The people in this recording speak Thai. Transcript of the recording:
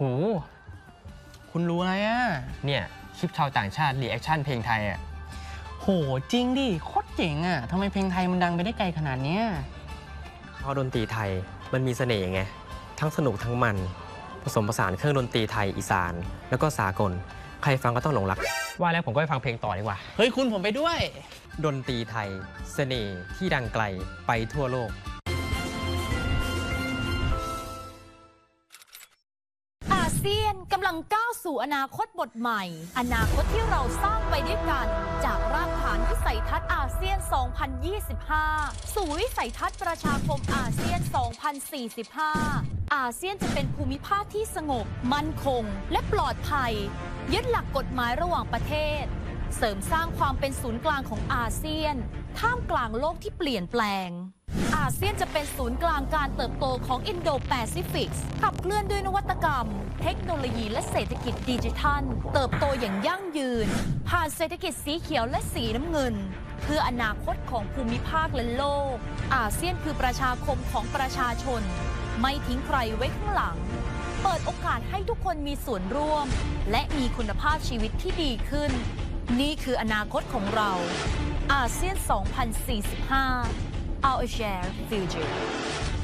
คุณรู้อะไรอ่ะเนี่ยคลิปชาวต่างชาติรีแอคชั่นเพลงไทยอ่ะโหจริงดิโคตรเจ๋งอ่ะทำไมเพลงไทยมันดังไปได้ไกลขนาดเนี้ยเพราะดนตรีไทยมันมีเสน่ห์ไงทั้งสนุกทั้งมันผสมผสานเครื่องดนตรีไทยอีสานแล้วก็สากลใครฟังก็ต้องหลงรักว่าแล้วผมก็ไปฟังเพลงต่อดีกว่าเฮ้ยคุณผมไปด้วยดนตรีไทยเสน่ห์ที่ดังไกลไปทั่วโลกอาเซียนกำลังก้าวสู่อนาคตบทใหม่อนาคตที่เราสร้างไปด้วยกันจากรากฐานวิสัยทัศน์อาเซียน 2025 สู่วิสัยทัศน์ประชาคมอาเซียน 2045 อาเซียนจะเป็นภูมิภาคที่สงบมั่นคงและปลอดภัยยึดหลักกฎหมายระหว่างประเทศเสริมสร้างความเป็นศูนย์กลางของอาเซียนท่ามกลางโลกที่เปลี่ยนแปลงอาเซียนจะเป็นศูนย์กลางการเติบโตของอินโดแปซิฟิกขับเคลื่อนด้วยนวัตกรรมเทคโนโลยีและเศรษฐกิจดิจิทัลเติบโตอย่างยั่งยืนผ่านเศรษฐกิจสีเขียวและสีน้ำเงินเพื่ออนาคตของภูมิภาคและโลกอาเซียนคือประชาคมของประชาชนไม่ทิ้งใครไว้ข้างหลังเปิดโอกาสให้ทุกคนมีส่วนร่วมและมีคุณภาพชีวิตที่ดีขึ้นนี่คืออนาคตของเราอาเซียน 2045 Our Shared Future